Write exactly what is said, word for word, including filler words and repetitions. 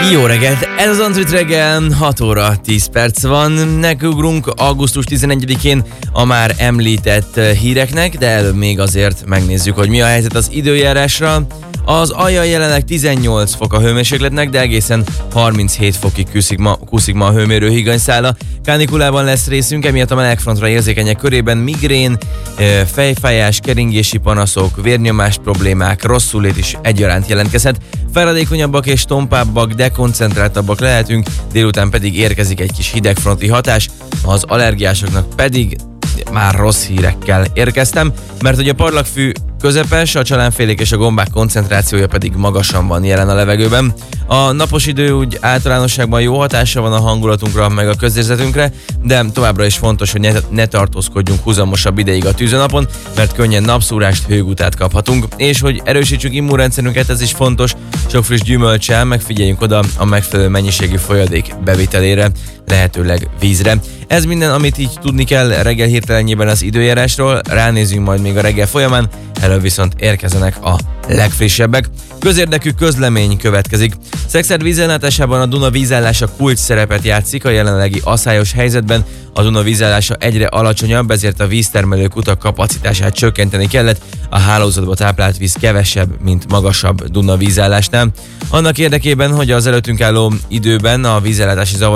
Jó reggelt! Ez az Antrit reggel, hat óra tíz perc van. Nekiugrunk augusztus tizenegyedikén a már említett híreknek, de előbb még azért megnézzük, hogy mi a helyzet az időjárásra. Az Alja jelenleg tizennyolc fok a hőmérsékletnek, de egészen harminchét fokig kúszik ma, kúszik ma a hőmérő higanyszála. Kánikulában lesz részünk, emiatt a melegfrontra érzékenyek körében migrén, fejfájás, keringési panaszok, vérnyomás problémák, rosszulét is egyaránt jelentkezhet. Feladékonyabbak és tompábbak, dekoncentráltabbak lehetünk, délután pedig érkezik egy kis hidegfronti hatás, az allergiásoknak pedig már rossz hírekkel érkeztem, mert hogy a parlagfű közepes, a csalánfélék és a gombák koncentrációja pedig magasan van jelen a levegőben. A napos idő úgy általánosságban jó hatása van a hangulatunkra, meg a közérzetünkre, de továbbra is fontos, hogy ne, ne tartózkodjunk húzamosabb ideig a tűzőnapon, mert könnyen napszúrást, hőgutát kaphatunk, és hogy erősítsük immunrendszerünket, ez is fontos, sok friss gyümölccsel megfigyeljünk oda a megfelelő mennyiségű folyadék bevitelére, lehetőleg vízre. Ez minden, amit így tudni kell reggel hirtelenjében az időjárásról, ránézünk majd még a reggel folyamán, előbb viszont érkezenek a legfrissebbek. Közérdekű közlemény következik. Szekszárd vízellátásában a Duna vízállása kulcs szerepet játszik a jelenlegi aszályos helyzetben. A Duna vízállása egyre alacsonyabb, ezért a víztermelő kutak kapacitását csökkenteni kellett. A hálózatba táplált víz kevesebb, mint magasabb Duna vízállásnál. Annak érdekében, hogy az előttünk álló időben a vízellátási zavar